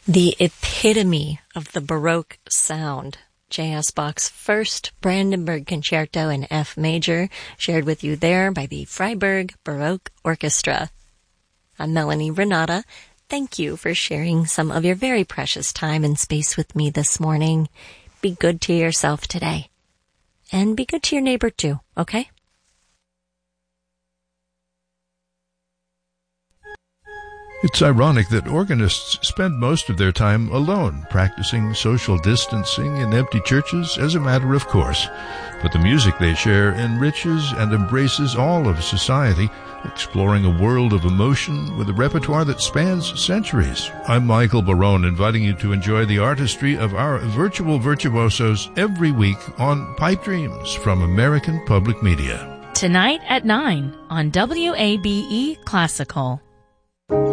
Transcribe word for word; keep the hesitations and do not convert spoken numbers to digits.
The epitome of the Baroque sound. J S. Bach's first Brandenburg Concerto in F major, shared with you there by the Freiburg Baroque Orchestra. I'm Melanie Renata. Thank you for sharing some of your very precious time and space with me this morning. Be good to yourself today. And be good to your neighbor too, okay? It's ironic that organists spend most of their time alone, practicing social distancing in empty churches as a matter of course. But the music they share enriches and embraces all of society, exploring a world of emotion with a repertoire that spans centuries. I'm Michael Barone, inviting you to enjoy the artistry of our virtual virtuosos every week on Pipe Dreams from American Public Media. Tonight at nine on W A B E Classical.